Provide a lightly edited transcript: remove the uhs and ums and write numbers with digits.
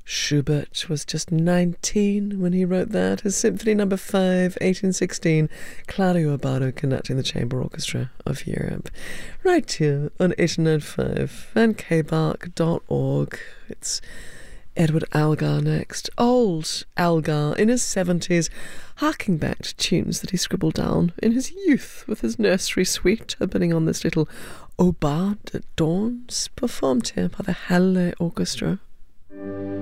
Schubert was just 19 when he wrote that. His Symphony No. 5, 1816, Claudio Abbado conducting the Chamber Orchestra of Europe. Right here on 895 and kbark.org. It's Edward Algar next. Old Algar in his 70s, harking back to tunes that he scribbled down in his youth with his nursery suite, opening on this little Aubade at Dawns, performed here by the Halle Orchestra.